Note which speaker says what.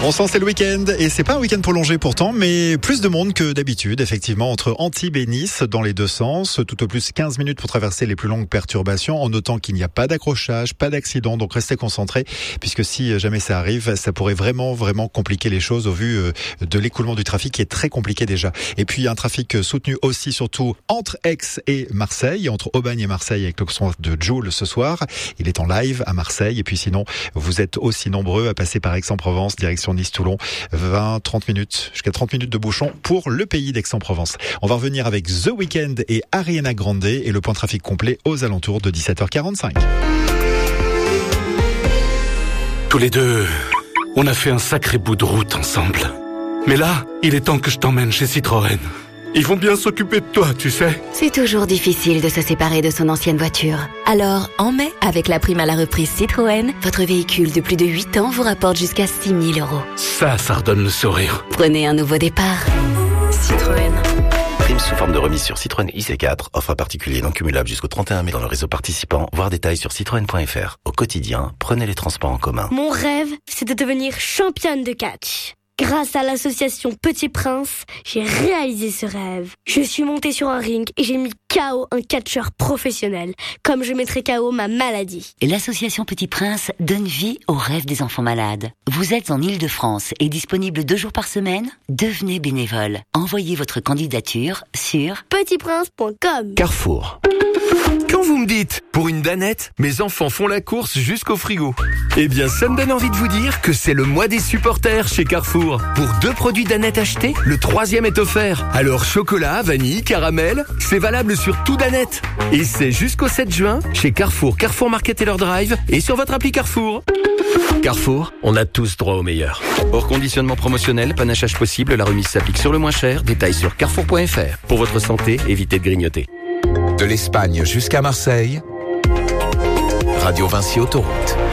Speaker 1: Bon sang, c'est le week-end et c'est pas un week-end prolongé pourtant, mais plus de monde que d'habitude, effectivement, entre Antibes et Nice dans les deux sens. Tout au plus 15 minutes pour traverser les plus longues perturbations, en notant qu'il n'y a pas d'accrochage, pas d'accident, donc restez concentrés, puisque si jamais ça arrive, ça pourrait vraiment compliquer les choses au vu de l'écoulement du trafic qui est très compliqué déjà. Et puis un trafic soutenu aussi, surtout entre Aix et Marseille, entre Aubagne et Marseille, avec le son de Jul ce soir. Il est en live à Marseille, et puis sinon, vous êtes aussi nombreux à passer par Aix-en-Provence, direction Nice-Toulon, 20-30 minutes, jusqu'à 30 minutes de bouchon pour le pays d'Aix-en-Provence. On va revenir avec The Weeknd et Ariana Grande et le point trafic complet aux alentours de 17h45.
Speaker 2: Tous les deux, on a fait un sacré bout de route ensemble. Mais là, il est temps que je t'emmène chez Citroën. Ils vont bien s'occuper de toi, tu sais.
Speaker 3: C'est toujours difficile de se séparer de son ancienne voiture. Alors, en mai, avec la prime à la reprise Citroën, votre véhicule de plus de 8 ans vous rapporte jusqu'à 6 000 €.
Speaker 2: Ça redonne le sourire.
Speaker 3: Prenez un nouveau départ. Citroën.
Speaker 4: Prime sous forme de remise sur Citroën IC4. Offre à particulier non cumulable jusqu'au 31 mai dans le réseau participant. Voir détails sur citroën.fr. Au quotidien, prenez les transports en commun.
Speaker 5: Mon rêve, c'est de devenir championne de catch. Grâce à l'association Petit Prince, j'ai réalisé ce rêve. Je suis montée sur un ring et j'ai mis KO un catcheur professionnel, comme je mettrai KO ma maladie.
Speaker 3: L'association Petit Prince donne vie aux rêves des enfants malades. Vous êtes en Île-de-France et disponible 2 jours par semaine ? Devenez bénévole. Envoyez votre candidature sur
Speaker 5: petitprince.com.
Speaker 6: Carrefour. Quand vous me dites, pour une danette, mes enfants font la course jusqu'au frigo. Eh bien, ça me donne envie de vous dire que c'est le mois des supporters chez Carrefour. Pour 2 produits Danette achetés, le 3e est offert. Alors chocolat, vanille, caramel, c'est valable sur tout Danette. Et c'est jusqu'au 7 juin chez Carrefour, Carrefour Market et leur drive et sur votre appli Carrefour. Carrefour, on a tous droit au meilleur.
Speaker 4: Hors conditionnement promotionnel, panachage possible, la remise s'applique sur le moins cher. Détails sur carrefour.fr.
Speaker 6: Pour votre santé, évitez de grignoter.
Speaker 7: De l'Espagne jusqu'à Marseille, Radio Vinci Autoroute.